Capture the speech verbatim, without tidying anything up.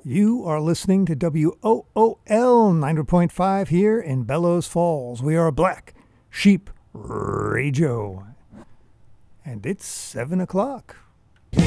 You are listening to W O O L ninety point five here in Bellows Falls. We are Black Sheep Radio. And it's seven o'clock.